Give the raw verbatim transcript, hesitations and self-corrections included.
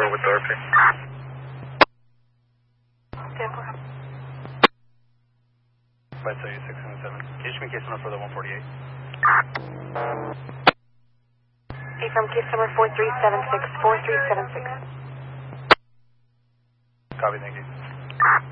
four with R P. By thirty-six and seven. Can you just make case number for the one forty-eight? Hey, from case number four three seven six, four three seven six. Copy, thank you.